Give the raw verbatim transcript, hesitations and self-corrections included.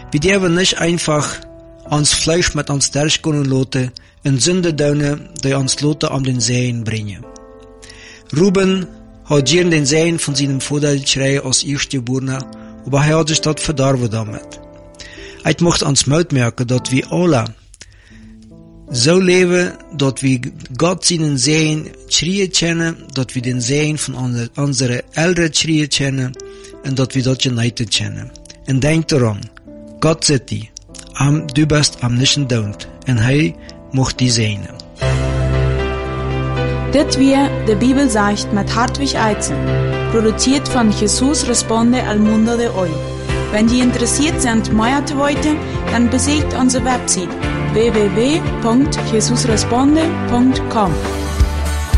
Wir dürfen nicht einfach ans Fleisch mit ans Derch gehen lassen, in Sünde daunen, die ans Lotte an den Seen bringen. Ruben hat gern den Seen von seinem Vater geschrien als Erstgeborener, aber er hat sich das verdorben damit. Er möchte ans Mut merken, dass wir alle so leben, dass wir Gott seinen Sehen schreien kennen, dass wir den Sehen von unseren Eltern schreien kennen und dass wir das united kennen. Und denk daran, Gott sagt dir, du bist am nicht Daunt und er macht die Sehnen. Dit wir de Bibel sagt mit Hartwig Eizen, produziert von Jesus Responde al Mundo de Hoy. Wenn die interessiert sind, mehr zu heute, dann besucht unsere Website w w w punkt jesus responde punkt com.